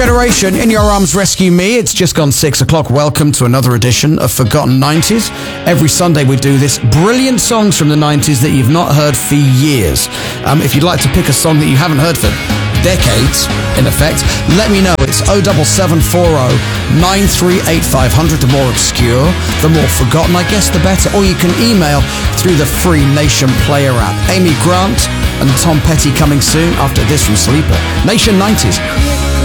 Generation, In Your Arms Rescue Me. It's just gone 6 o'clock. Welcome to another edition of Forgotten 90s. Every Sunday we do this. Brilliant songs from the 90s that you've not heard for years. If you'd like to pick a song that you haven't heard for decades, in effect, let me know. It's 07740 938 500. The more obscure, the more forgotten, I guess, the better. Or you can email through the free Nation Player app. Amy Grant and Tom Petty coming soon after this from Sleeper. Nation 90s.